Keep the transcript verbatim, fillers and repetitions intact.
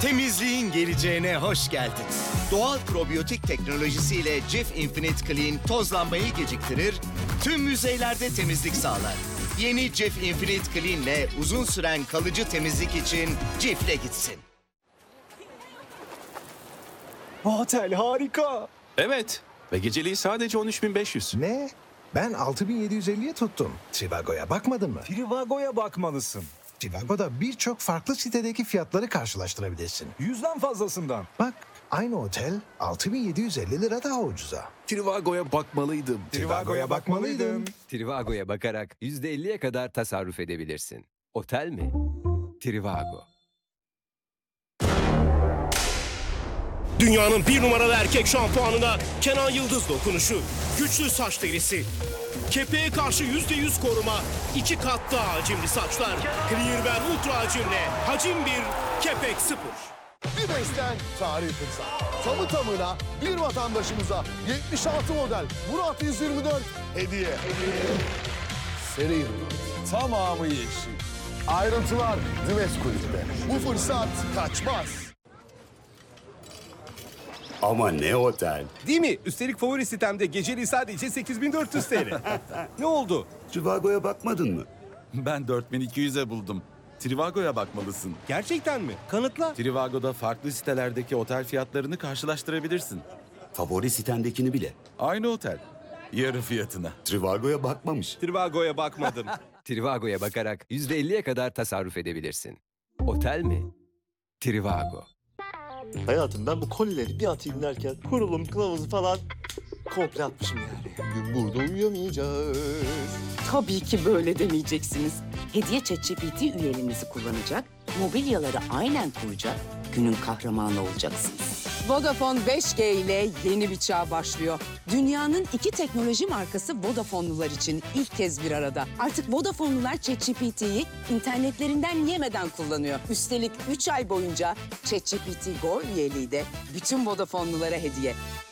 Temizliğin geleceğine hoş geldin. Doğal probiyotik teknolojisiyle Cif Infinite Clean tozlanmayı geciktirir, tüm yüzeylerde temizlik sağlar. Yeni Cif Infinite Clean ile uzun süren kalıcı temizlik için Cif'le gitsin. Otel harika. Evet ve geceliği sadece on üç bin beş yüz. Ne? Ben altı bin yedi yüz elliye tuttum. Trivago'ya bakmadın mı? Trivago'ya bakmalısın. Trivago'da birçok farklı sitedeki fiyatları karşılaştırabilirsin. Yüzden fazlasından. Bak, aynı otel altı bin yedi yüz elli lira daha ucuza. Trivago'ya bakmalıydım. Trivago'ya bakmalıydın. Trivago'ya bakarak yüzde elliye kadar tasarruf edebilirsin. Otel mi? Trivago. Dünyanın bir numaralı erkek şampuanına Kenan Yıldız dokunuşu. Güçlü saç derisi. Kepeğe karşı yüzde yüz koruma. iki kat daha hacimli saçlar. Clearwear Ultra hacimle. Hacim bir, kepek sıfır. Bimex'ten tarih fırsat. Tamı tamına bir vatandaşımıza yetmiş altı model Murat yüz yirmi dört hediye. Seri ürün. Tamamı yeşil. Ayrıntılar Dimes Kulübü'de. Bu fırsat kaçmaz. Ama ne otel. Değil mi? Üstelik favori sitemde geceliği sadece sekiz bin dört yüz T L. Ne oldu? Trivago'ya bakmadın mı? Ben dört bin iki yüze buldum. Trivago'ya bakmalısın. Gerçekten mi? Kanıtla. Trivago'da farklı sitelerdeki otel fiyatlarını karşılaştırabilirsin. Favori sitendekini bile. Aynı otel. Yarı fiyatına. Trivago'ya bakmamış. Trivago'ya bakmadım. Trivago'ya bakarak yüzde elliye kadar tasarruf edebilirsin. Otel mi? Trivago. Hayatım ben bu kolileri bir atayım derken kurulum kılavuzu falan komple atmışım yani. Bugün burada uyuyamayacağız. Tabii ki böyle demeyeceksiniz. Hediye ChatGPT üyeliğinizi kullanacak, mobilyaları aynen kuracak, günün kahramanı olacaksınız. Vodafone beş G ile yeni bir çağ başlıyor. Dünyanın iki teknoloji markası Vodafone'lular için ilk kez bir arada. Artık Vodafone'lular ChatGPT'yi internetlerinden yemeden kullanıyor. Üstelik üç ay boyunca ChatGPT Go üyeliği de bütün Vodafone'lulara hediye.